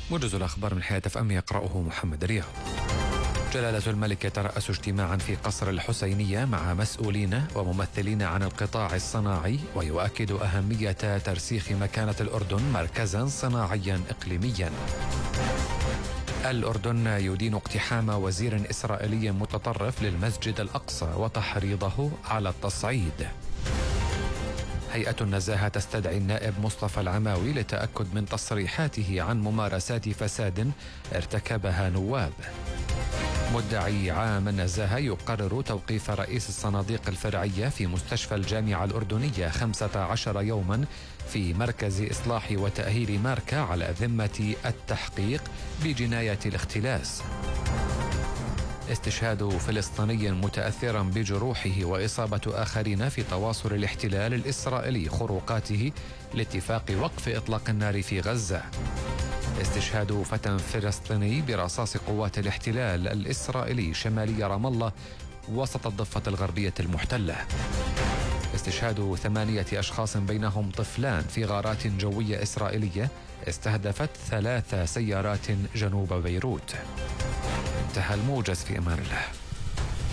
موجز الأخبار من حياة FM يقرأه محمد رياض. جلالة الملك يترأس اجتماعا في قصر الحسينية مع مسؤولين وممثلين عن القطاع الصناعي، ويؤكد أهمية ترسيخ مكانة الأردن مركزا صناعيا إقليميا. الأردن يدين اقتحام وزير إسرائيلي متطرف للمسجد الأقصى وتحريضه على التصعيد. هيئة النزاهة تستدعي النائب مصطفى العماوي للتأكد من تصريحاته عن ممارسات فساد ارتكبها نواب. مدعي عام النزاهة يقرر توقيف رئيس الصناديق الفرعية في مستشفى الجامعة الأردنية 15 يوما في مركز إصلاح وتأهيل ماركا على ذمة التحقيق بجناية الاختلاس. استشهاد فلسطيني متأثرا بجروحه وإصابة آخرين في تواصل الاحتلال الإسرائيلي خروقاته لاتفاق وقف إطلاق النار في غزة. استشهاد فتى فلسطيني برصاص قوات الاحتلال الإسرائيلي شمالي رام الله وسط الضفة الغربية المحتلة. استشهاد 8 أشخاص بينهم طفلان في غارات جوية إسرائيلية استهدفت 3 سيارات جنوب بيروت. انتهى الموجز، في أمان الله.